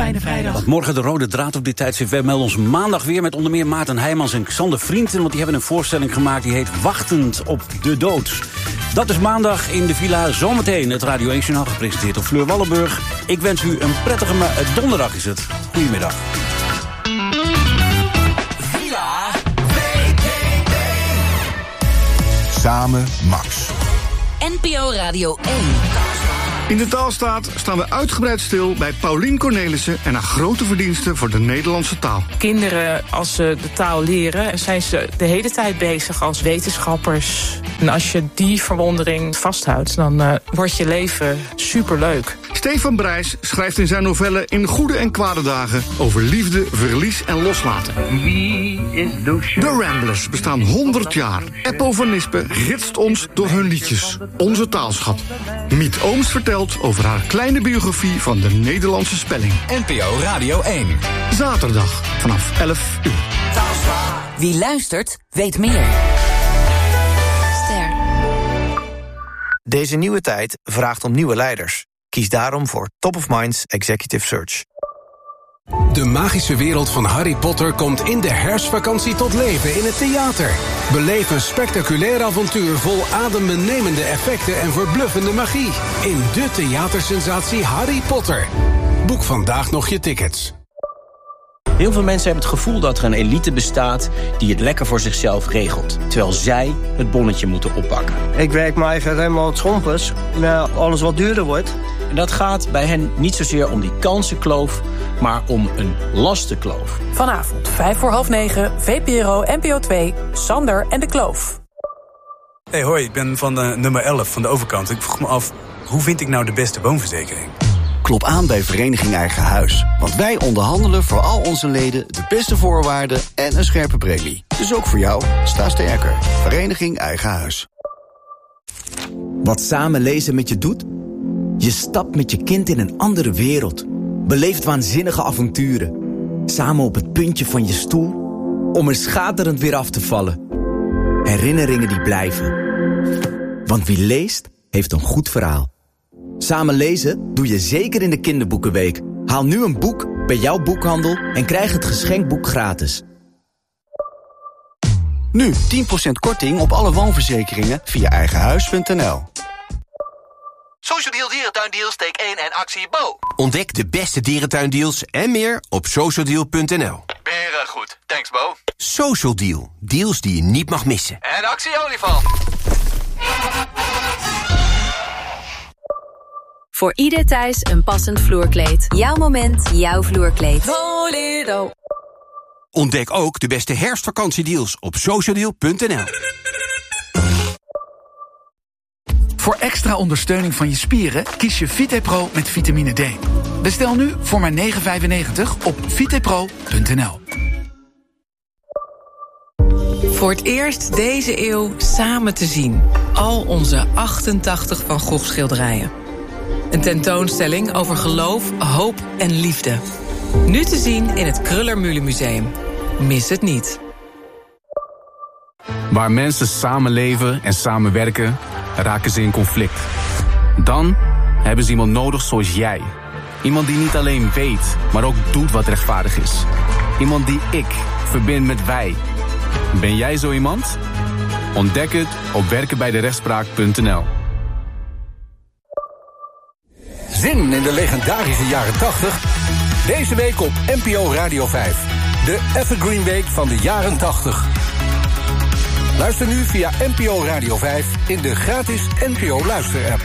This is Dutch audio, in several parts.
Fijne vrijdag. Want morgen de rode draad op dit tijdstip. We melden ons maandag weer met onder meer Maarten Heijmans en Xander Vrienden. Want die hebben een voorstelling gemaakt die heet Wachtend op de Dood. Dat is maandag in de Villa. Zometeen het Radio 1 Journaal gepresenteerd door Fleur Wallenburg. Ik wens u een prettige donderdag is het. Goedemiddag. Villa VPRO. Samen Max. NPO Radio 1. In de Taalstaat staan we uitgebreid stil bij Paulien Cornelissen en haar grote verdiensten voor de Nederlandse taal. Kinderen, als ze de taal leren, zijn ze de hele tijd bezig als wetenschappers. En als je die verwondering vasthoudt, dan wordt je leven superleuk. Stefan Brijs schrijft in zijn novelle In Goede en Kwade Dagen over liefde, verlies en loslaten. De Ramblers bestaan 100 jaar. Eppo van Nispen gidst ons door hun liedjes. Onze taalschat. Miet Ooms vertelt over haar kleine biografie van de Nederlandse spelling. NPO Radio 1. Zaterdag vanaf 11 uur. Wie luistert, weet meer. Ster. Deze nieuwe tijd vraagt om nieuwe leiders. Kies daarom voor Top of Minds Executive Search. De magische wereld van Harry Potter komt in de herfstvakantie tot leven in het theater. Beleef een spectaculair avontuur vol adembenemende effecten en verbluffende magie. In de theatersensatie Harry Potter. Boek vandaag nog je tickets. Heel veel mensen hebben het gevoel dat er een elite bestaat die het lekker voor zichzelf regelt. Terwijl zij het bonnetje moeten oppakken. Ik werk me eigenlijk helemaal het schompers. Alles wat duurder wordt. En dat gaat bij hen niet zozeer om die kansenkloof, maar om een lastenkloof. Vanavond 9:05, VPRO NPO 2, Sander en de Kloof. Hey, hoi, ik ben van nummer 11 van de overkant. Ik vroeg me af, hoe vind ik nou de beste woonverzekering? Klop aan bij Vereniging Eigen Huis. Want wij onderhandelen voor al onze leden de beste voorwaarden en een scherpe premie. Dus ook voor jou, sta sterker. Vereniging Eigen Huis. Wat samen lezen met je doet? Je stapt met je kind in een andere wereld. Beleeft waanzinnige avonturen. Samen op het puntje van je stoel, om er schaterend weer af te vallen. Herinneringen die blijven. Want wie leest, heeft een goed verhaal. Samen lezen doe je zeker in de kinderboekenweek. Haal nu een boek bij jouw boekhandel en krijg het geschenkboek gratis. Nu 10% korting op alle woonverzekeringen via eigenhuis.nl. Social Deal Dierentuindeals, steek 1 en actie Bo. Ontdek de beste dierentuindeals en meer op socialdeal.nl. Beren goed, thanks Bo. Social Deal, deals die je niet mag missen. En actie olifant. Voor ieder thuis een passend vloerkleed. Jouw moment, jouw vloerkleed. Volero. Ontdek ook de beste herfstvakantiedeals op socialdeal.nl. Voor extra ondersteuning van je spieren kies je VitePro met vitamine D. Bestel nu voor maar €9,95 op vitepro.nl. Voor het eerst deze eeuw samen te zien. Al onze 88 Van Gogh schilderijen. Een tentoonstelling over geloof, hoop en liefde. Nu te zien in het Kruller-Müller Museum. Mis het niet. Waar mensen samenleven en samenwerken, raken ze in conflict. Dan hebben ze iemand nodig zoals jij. Iemand die niet alleen weet, maar ook doet wat rechtvaardig is. Iemand die ik verbind met wij. Ben jij zo iemand? Ontdek het op werkenbijderechtspraak.nl. Zin in de legendarische jaren 80? Deze week op NPO Radio 5. De Evergreen Week van de jaren 80. Luister nu via NPO Radio 5 in de gratis NPO Luister-app.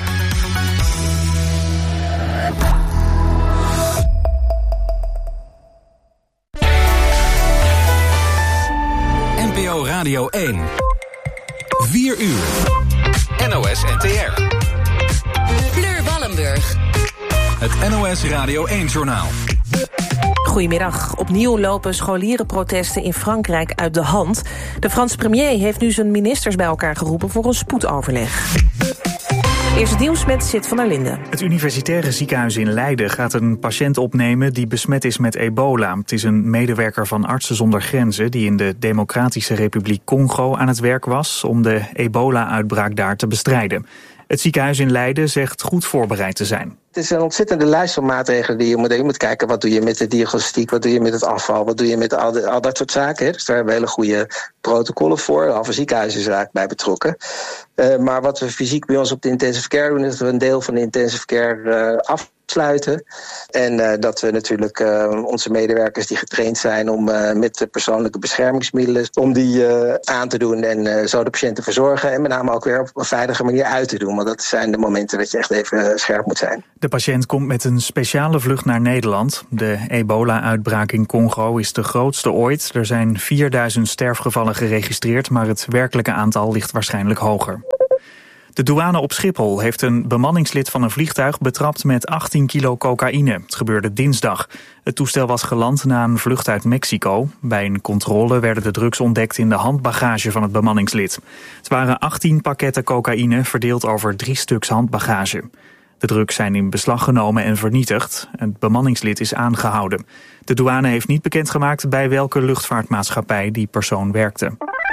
NPO Radio 1. 4 uur. NOS NTR. Fleur Wallenburg. Het NOS Radio 1-journaal. Goedemiddag. Opnieuw lopen scholierenprotesten in Frankrijk uit de hand. De Franse premier heeft nu zijn ministers bij elkaar geroepen voor een spoedoverleg. Eerst het nieuws met Sid van der Linden. Het universitaire ziekenhuis in Leiden gaat een patiënt opnemen die besmet is met ebola. Het is een medewerker van Artsen zonder Grenzen die in de Democratische Republiek Congo aan het werk was om de ebola-uitbraak daar te bestrijden. Het ziekenhuis in Leiden zegt goed voorbereid te zijn. Het is een ontzettende lijst van maatregelen die je moet doen. Je moet kijken, wat doe je met de diagnostiek, wat doe je met het afval, wat doe je met al dat soort zaken. Hè? Dus daar hebben we hele goede protocollen voor. Halve ziekenhuizen is er eigenlijk bij betrokken. Maar wat we fysiek bij ons op de intensive care doen, is dat we een deel van de intensive care afsluiten. En dat we natuurlijk onze medewerkers die getraind zijn om met de persoonlijke beschermingsmiddelen, om die aan te doen en zo de patiënten verzorgen. En met name ook weer op een veilige manier uit te doen. Want dat zijn de momenten dat je echt even scherp moet zijn. De patiënt komt met een speciale vlucht naar Nederland. De ebola-uitbraak in Congo is de grootste ooit. Er zijn 4000 sterfgevallen geregistreerd, maar het werkelijke aantal ligt waarschijnlijk hoger. De douane op Schiphol heeft een bemanningslid van een vliegtuig betrapt met 18 kilo cocaïne. Het gebeurde dinsdag. Het toestel was geland na een vlucht uit Mexico. Bij een controle werden de drugs ontdekt in de handbagage van het bemanningslid. Het waren 18 pakketten cocaïne verdeeld over 3 stuks handbagage. De drugs zijn in beslag genomen en vernietigd. Het bemanningslid is aangehouden. De douane heeft niet bekendgemaakt bij welke luchtvaartmaatschappij die persoon werkte.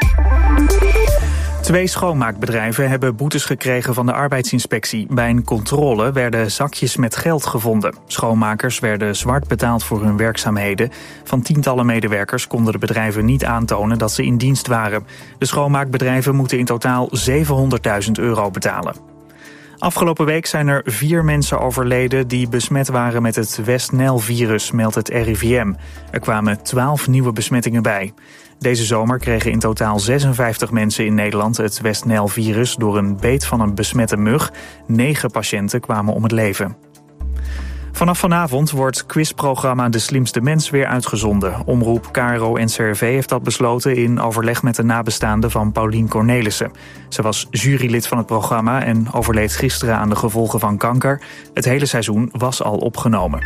2 schoonmaakbedrijven hebben boetes gekregen van de arbeidsinspectie. Bij een controle werden zakjes met geld gevonden. Schoonmakers werden zwart betaald voor hun werkzaamheden. Van tientallen medewerkers konden de bedrijven niet aantonen dat ze in dienst waren. De schoonmaakbedrijven moeten in totaal €700.000 betalen. Afgelopen week zijn er 4 mensen overleden die besmet waren met het West-Nile-virus, meldt het RIVM. Er kwamen 12 nieuwe besmettingen bij. Deze zomer kregen in totaal 56 mensen in Nederland het West-Nile-virus door een beet van een besmette mug. 9 patiënten kwamen om het leven. Vanaf vanavond wordt quizprogramma De Slimste Mens weer uitgezonden. Omroep KRO-NCRV heeft dat besloten in overleg met de nabestaanden van Paulien Cornelissen. Ze was jurylid van het programma en overleed gisteren aan de gevolgen van kanker. Het hele seizoen was al opgenomen.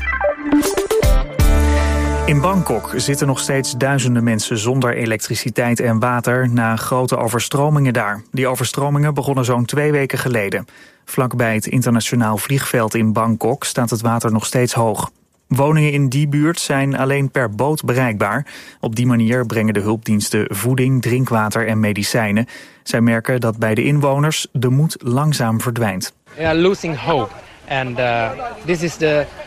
In Bangkok zitten nog steeds duizenden mensen zonder elektriciteit en water na grote overstromingen daar. Die overstromingen begonnen zo'n 2 weken geleden. Vlakbij het internationaal vliegveld in Bangkok staat het water nog steeds hoog. Woningen in die buurt zijn alleen per boot bereikbaar. Op die manier brengen de hulpdiensten voeding, drinkwater en medicijnen. Zij merken dat bij de inwoners de moed langzaam verdwijnt. We are losing hope and this is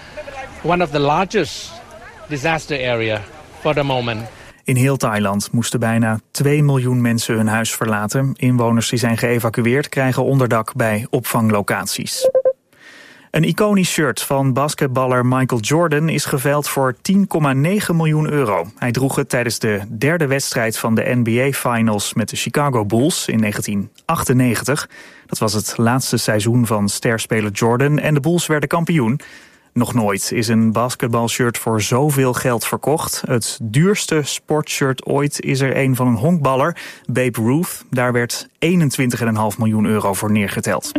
one of the largest disaster area for the moment. In heel Thailand moesten bijna 2 miljoen mensen hun huis verlaten. Inwoners die zijn geëvacueerd krijgen onderdak bij opvanglocaties. Een iconisch shirt van basketballer Michael Jordan is geveild voor €10,9 miljoen. Hij droeg het tijdens de 3e wedstrijd van de NBA Finals met de Chicago Bulls in 1998. Dat was het laatste seizoen van sterspeler Jordan en de Bulls werden kampioen. Nog nooit is een basketbalshirt voor zoveel geld verkocht. Het duurste sportshirt ooit is er een van een honkballer, Babe Ruth. Daar werd €21,5 miljoen voor neergeteld.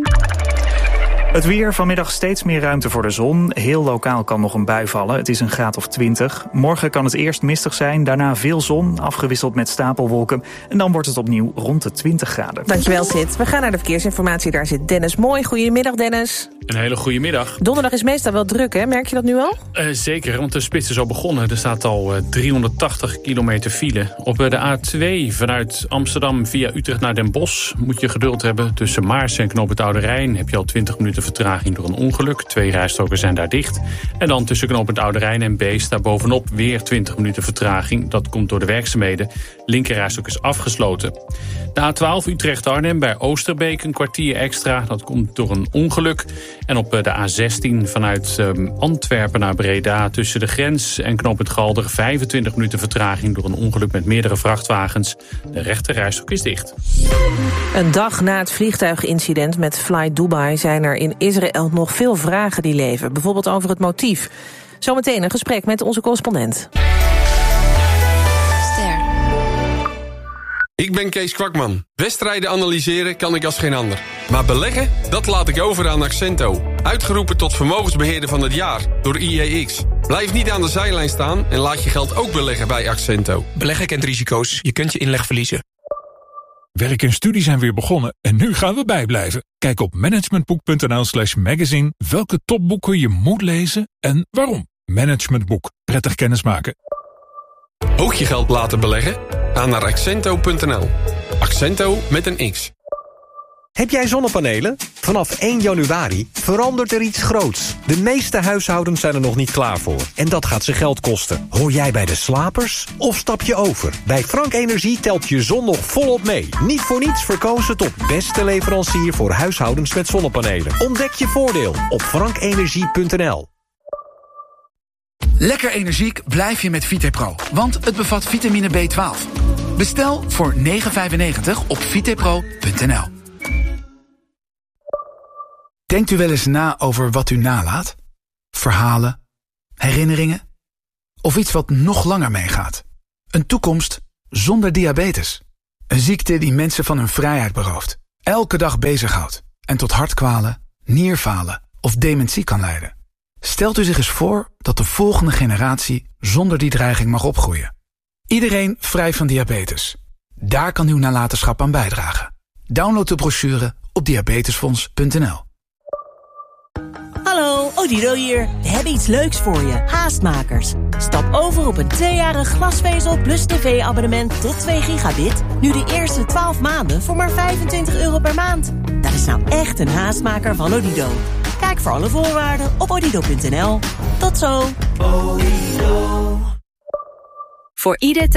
Het weer, vanmiddag steeds meer ruimte voor de zon. Heel lokaal kan nog een bui vallen. Het is een graad of 20. Morgen kan het eerst mistig zijn, daarna veel zon, afgewisseld met stapelwolken. En dan wordt het opnieuw rond de 20 graden. Dankjewel, Sid. We gaan naar de verkeersinformatie. Daar zit Dennis Mooi. Goedemiddag, Dennis. Een hele goede middag. Donderdag is meestal wel druk, hè? Merk je dat nu al? Zeker, want de spits is al begonnen. Er staat al 380 kilometer file. Op de A2 vanuit Amsterdam via Utrecht naar Den Bosch moet je geduld hebben. Tussen Maars en Knoop het Oude Rijn heb je al 20 minuten vertraging door een ongeluk. 2 rijstroken zijn daar dicht. En dan tussen Knoop het Oude Rijn en Beest daarbovenop weer 20 minuten vertraging. Dat komt door de werkzaamheden. Linkerrijstrook is afgesloten. De A12 Utrecht-Arnhem bij Oosterbeek een kwartier extra. Dat komt door een ongeluk. En op de A16 vanuit Antwerpen naar Breda tussen de grens en Knoop het Galder 25 minuten vertraging door een ongeluk met meerdere vrachtwagens. De rechterrijstrook is dicht. Een dag na het vliegtuigincident met Fly Dubai zijn er in Israël nog veel vragen die leven. Bijvoorbeeld over het motief. Zometeen een gesprek met onze correspondent. Ik ben Kees Kwakman. Wedstrijden analyseren kan ik als geen ander. Maar beleggen, dat laat ik over aan Accento. Uitgeroepen tot vermogensbeheerder van het jaar door IEX. Blijf niet aan de zijlijn staan en laat je geld ook beleggen bij Accento. Beleggen kent risico's. Je kunt je inleg verliezen. Werk en studie zijn weer begonnen en nu gaan we bijblijven. Kijk op managementboek.nl/magazine welke topboeken je moet lezen en waarom. Managementboek. Prettig kennismaken. Ook je geld laten beleggen? Ga naar Accento.nl. Accento met een X. Heb jij zonnepanelen? Vanaf 1 januari verandert er iets groots. De meeste huishoudens zijn er nog niet klaar voor. En dat gaat ze geld kosten. Hoor jij bij de slapers? Of stap je over? Bij Frank Energie telt je zon nog volop mee. Niet voor niets verkozen tot beste leverancier voor huishoudens met zonnepanelen. Ontdek je voordeel op frankenergie.nl. Lekker energiek blijf je met VitePro, want het bevat vitamine B12. Bestel voor €9,95 op vitepro.nl. Denkt u wel eens na over wat u nalaat? Verhalen, herinneringen? Of iets wat nog langer meegaat? Een toekomst zonder diabetes. Een ziekte die mensen van hun vrijheid berooft, elke dag bezighoudt en tot hartkwalen, nierfalen of dementie kan leiden. Stelt u zich eens voor dat de volgende generatie zonder die dreiging mag opgroeien. Iedereen vrij van diabetes. Daar kan uw nalatenschap aan bijdragen. Download de brochure op diabetesfonds.nl. Hallo, Odido hier. We hebben iets leuks voor je. Haastmakers. Stap over op een 2-jarig glasvezel plus tv-abonnement tot 2 gigabit. Nu de eerste 12 maanden voor maar €25 per maand. Dat is nou echt een haastmaker van Odido. Kijk voor alle voorwaarden op odido.nl. Tot zo. Odido. Voor ieder